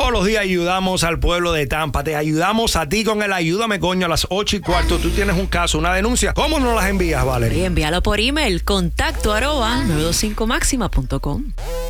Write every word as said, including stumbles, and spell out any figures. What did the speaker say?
Todos los días ayudamos al pueblo de Tampa. Te ayudamos a ti con el Ayúdame Coño a las ocho y cuarto. Tú tienes un caso, una denuncia. ¿Cómo nos las envías, Valeria? Y envíalo por email, contacto arroba nueve dos cinco máxima punto com.